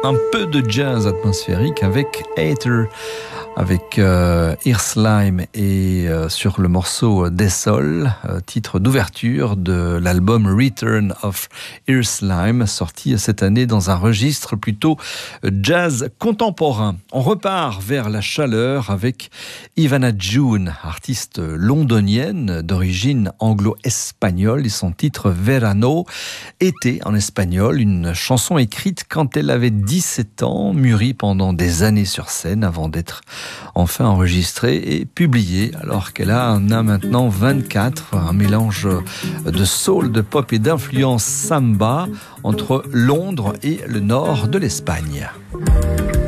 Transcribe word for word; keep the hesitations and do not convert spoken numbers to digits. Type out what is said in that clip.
Un peu de jazz atmosphérique avec Hater, avec euh, Earslime et euh, sur le morceau Dessol, euh, titre d'ouverture de l'album Return of Earslime, sorti cette année dans un registre plutôt jazz contemporain. On repart vers la chaleur avec Ivana June, artiste londonienne d'origine anglo-espagnole, et son titre Verano, été en espagnol, une chanson écrite quand elle avait dix-sept ans, mûrie pendant des années sur scène avant d'être enfin enregistrée et publiée, alors qu'elle a, en a maintenant vingt-quatre, un mélange de soul, de pop et d'influence samba entre Londres et le nord de l'Espagne.